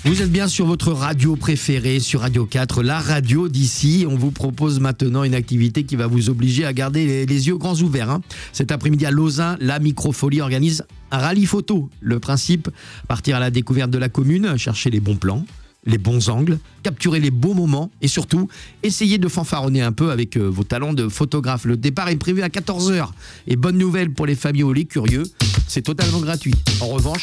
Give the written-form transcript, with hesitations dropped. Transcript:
Vous êtes bien sur votre radio préférée, sur Radio 4, la radio d'ici. On vous propose maintenant une activité qui va vous obliger à garder les yeux grands ouverts. Hein. Cet après-midi à Lausanne, la Microfolie organise un rallye photo. Le principe, partir à la découverte de la commune, chercher les bons plans, les bons angles, capturer les beaux moments et surtout, essayer de fanfaronner un peu avec vos talents de photographe. Le départ est prévu à 14h. Et bonne nouvelle pour les familles ou les curieux, c'est totalement gratuit. En revanche,